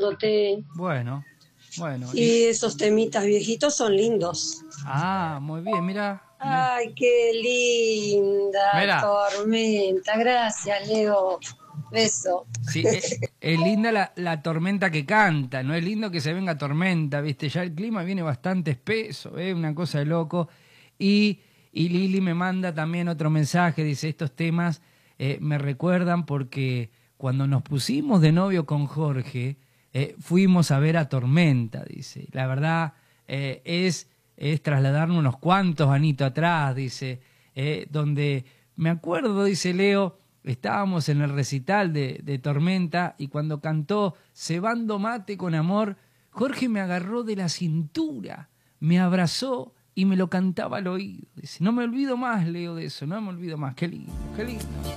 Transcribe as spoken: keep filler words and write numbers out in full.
escuchándote. Bueno, bueno. Y, y esos temitas viejitos son lindos. Ah, muy bien, mira. Ay, qué linda Mira. tormenta. Gracias, Leo. Beso. Sí, es, es linda la, la tormenta que canta, no es lindo que se venga tormenta, ¿viste? Ya el clima viene bastante espeso, es ¿eh? Una cosa de loco. Y, y Lili me manda también otro mensaje, dice, estos temas eh, me recuerdan porque cuando nos pusimos de novio con Jorge, eh, fuimos a ver a Tormenta, dice. La verdad eh, es, es trasladarnos unos cuantos anitos atrás, dice, eh, donde me acuerdo, dice Leo, estábamos en el recital de, de Tormenta y cuando cantó Cebando mate con amor, Jorge me agarró de la cintura, me abrazó y me lo cantaba al oído. Dice, no me olvido más, Leo, de eso, no me olvido más. Qué lindo, qué lindo.